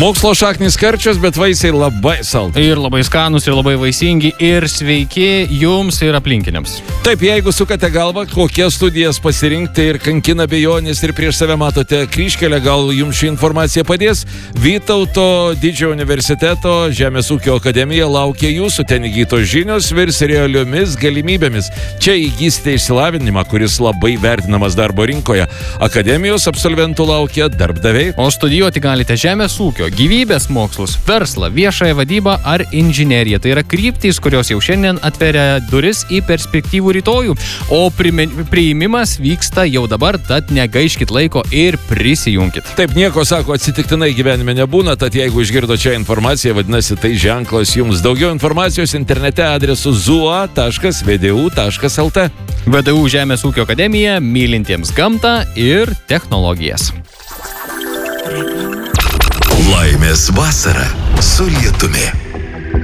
Mokslo šaknys karčios, bet vaisiai labai saldūs. Ir labai skanus, ir labai vaisingi, ir sveiki jums ir aplinkiniams. Taip, jeigu sukate galvą, kokias studijas pasirinkti ir kankina abejonės ir prieš save matote kryžkelę, gal jums ši informacija padės. Vytauto Didžiojo universiteto Žemės ūkio akademija laukia jūsų, ten įgytos žinios virs realiomis galimybėmis. Čia įgysite išsilavinimą, kuris labai vertinamas darbo rinkoje. Akademijos absolventų laukia darbdaviai. O studijuoti galite žemės ūkio, gyvybės mokslus, verslą, viešąją vadybą ar inžineriją. Tai yra kryptys, kurios jau šiandien atveria duris į perspektyvų rytojų. O priėmimas vyksta jau dabar, tad negaiškit laiko ir prisijunkit. Taip, nieko, sako, atsitiktinai gyvenime nebūna, tad jeigu išgirdo čia informaciją, vadinasi, tai ženklas jums. Daugiau informacijos internete adresu zua.vdu.lt. VDU Žemės ūkio akademija, mylintiems gamtą ir technologijas. Laimės vasara su lietumi.